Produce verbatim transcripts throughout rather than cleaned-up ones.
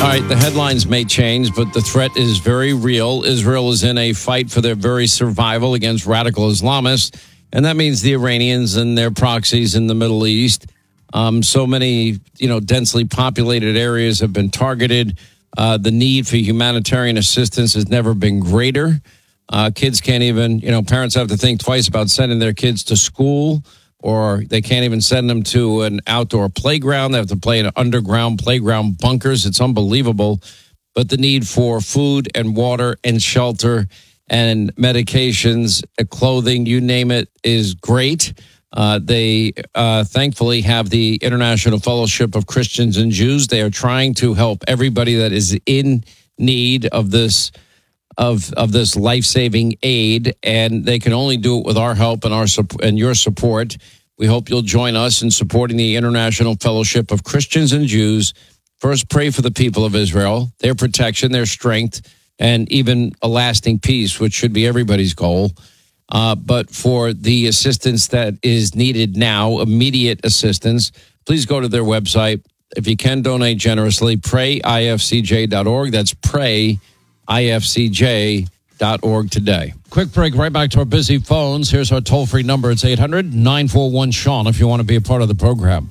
All right, the headlines may change, but the threat is very real. Israel is in a fight for their very survival against radical Islamists, and that means the Iranians and their proxies in the Middle East. Um, so many, you know, densely populated areas have been targeted. Uh, the need for humanitarian assistance has never been greater. Uh, kids can't even, you know, parents have to think twice about sending their kids to school, or they can't even send them to an outdoor playground. They have to play in underground playground bunkers. It's unbelievable. But the need for food and water and shelter and medications, clothing, you name it, is great. Uh, they uh, thankfully have the International Fellowship of Christians and Jews. They are trying to help everybody that is in need of this of of this life-saving aid, and they can only do it with our help and our and your support. We hope you'll join us in supporting the International Fellowship of Christians and Jews. First, pray for the people of Israel, their protection, their strength, and even a lasting peace, which should be everybody's goal. Uh, but for the assistance that is needed now, immediate assistance, please go to their website. If you can donate generously, pray I F C J dot org. That's pray I F C J dot org today. Quick break, right back to our busy phones. Here's our toll-free number. It's eight hundred nine four one Sean if you want to be a part of the program.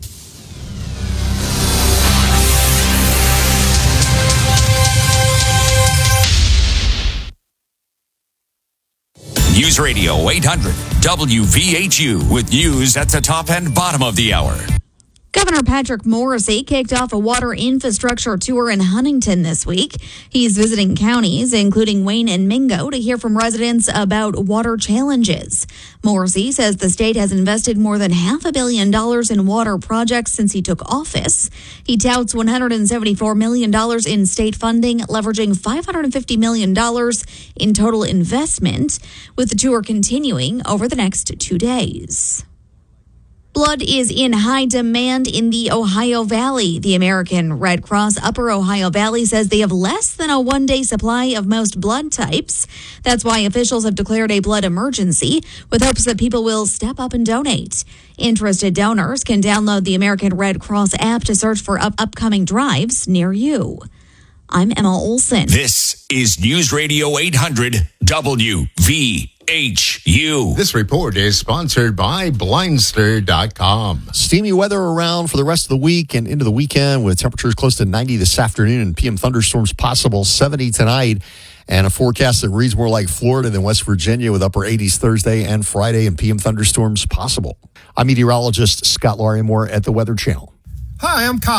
News Radio eight hundred W V H U with news at the top and bottom of the hour. Governor Patrick Morrisey kicked off a water infrastructure tour in Huntington this week. He's visiting counties, including Wayne and Mingo, to hear from residents about water challenges. Morrisey says the state has invested more than half a billion dollars in water projects since he took office. He touts one hundred seventy-four million dollars in state funding, leveraging five hundred fifty million dollars in total investment, with the tour continuing over the next two days. Blood is in high demand in the Ohio Valley. The American Red Cross Upper Ohio Valley says they have less than a one-day supply of most blood types. That's why officials have declared a blood emergency, with hopes that people will step up and donate. Interested donors can download the American Red Cross app to search for up- upcoming drives near you. I'm Emma Olson. This is News Radio eight hundred W V H U. This report is sponsored by Blindster dot com. Steamy weather around for the rest of the week and into the weekend, with temperatures close to ninety this afternoon and P M thunderstorms possible, seventy tonight. And a forecast that reads more like Florida than West Virginia, with upper eighties Thursday and Friday and P M thunderstorms possible. I'm meteorologist Scott Larimore at the Weather Channel. Hi, I'm Kyle.